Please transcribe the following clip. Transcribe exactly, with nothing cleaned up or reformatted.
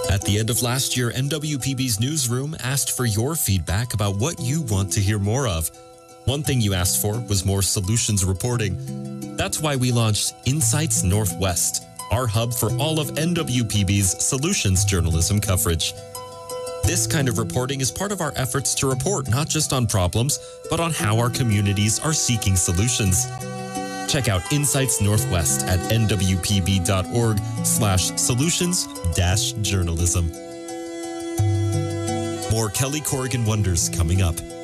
At the end of last year, N W P B's newsroom asked for your feedback about what you want to hear more of. One thing you asked for was more solutions reporting. That's why we launched Insights Northwest, our hub for all of N W P B's solutions journalism coverage. This kind of reporting is part of our efforts to report not just on problems, but on how our communities are seeking solutions. Check out Insights Northwest at nwpb.org slash solutions dash journalism. More Kelly Corrigan Wonders coming up.